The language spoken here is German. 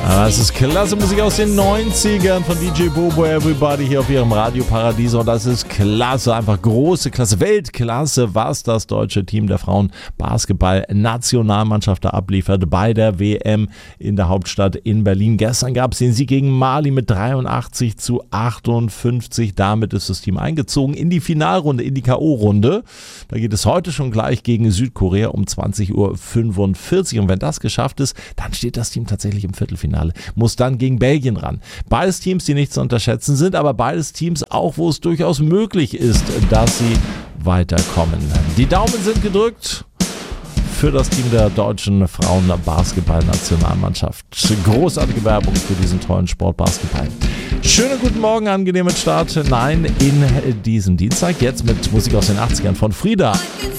Das ist klasse Musik aus den 90ern von DJ Bobo Everybody hier auf ihrem Radio Paradiso. Und das ist klasse, einfach große Klasse, Weltklasse, was das deutsche Team der Frauen-Basketball-Nationalmannschaft da abliefert bei der WM in der Hauptstadt in Berlin. Gestern gab es den Sieg gegen Mali mit 83-58. Damit ist das Team eingezogen in die Finalrunde, in die K.O.-Runde. Da geht es heute schon gleich gegen Südkorea um 20:45 Uhr. Und wenn das geschafft ist, dann steht das Team tatsächlich im Viertelfinale. Muss dann gegen Belgien ran. Beides Teams, die nicht zu unterschätzen sind, aber beides Teams auch, wo es durchaus möglich ist, dass sie weiterkommen. Die Daumen sind gedrückt für das Team der deutschen Frauen-Basketball-Nationalmannschaft. Großartige Werbung für diesen tollen Sport Basketball. Schönen guten Morgen, angenehmen Start in diesen Dienstag. Jetzt mit Musik aus den 80ern von Frida.